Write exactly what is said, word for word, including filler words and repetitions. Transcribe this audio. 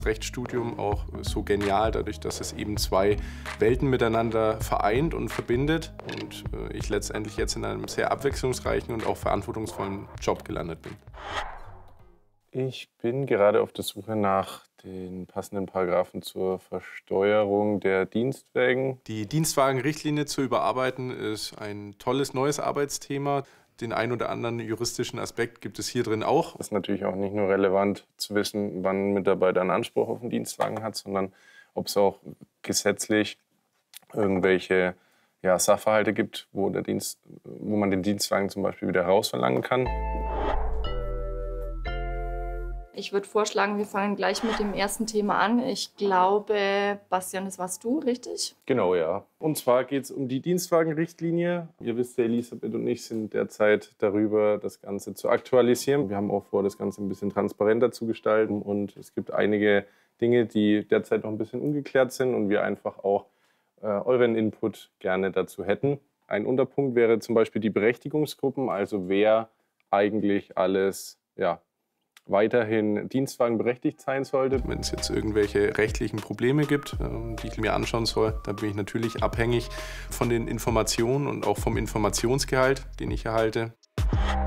Rechtsstudium auch so genial, dadurch, dass es eben zwei Welten miteinander vereint und verbindet und ich letztendlich jetzt in einem sehr abwechslungsreichen und auch verantwortungsvollen Job gelandet bin. Ich bin gerade auf der Suche nach den passenden Paragraphen zur Versteuerung der Dienstwagen. Die Dienstwagenrichtlinie zu überarbeiten ist ein tolles neues Arbeitsthema. Den ein oder anderen juristischen Aspekt gibt es hier drin auch. Es ist natürlich auch nicht nur relevant zu wissen, wann ein Mitarbeiter einen Anspruch auf einen Dienstwagen hat, sondern ob es auch gesetzlich irgendwelche ja, Sachverhalte gibt, wo, der Dienst, wo man den Dienstwagen zum Beispiel wieder rausverlangen kann. Ich würde vorschlagen, wir fangen gleich mit dem ersten Thema an. Ich glaube, Bastian, das warst du, richtig? Genau, ja. Und zwar geht es um die Dienstwagenrichtlinie. Ihr wisst ja, Elisabeth und ich sind derzeit darüber, das Ganze zu aktualisieren. Wir haben auch vor, das Ganze ein bisschen transparenter zu gestalten. Und es gibt einige Dinge, die derzeit noch ein bisschen ungeklärt sind und wir einfach auch äh, euren Input gerne dazu hätten. Ein Unterpunkt wäre zum Beispiel die Berechtigungsgruppen, also wer eigentlich alles, ja, weiterhin Dienstwagen berechtigt sein sollte. Wenn es jetzt irgendwelche rechtlichen Probleme gibt, die ich mir anschauen soll, dann bin ich natürlich abhängig von den Informationen und auch vom Informationsgehalt, den ich erhalte.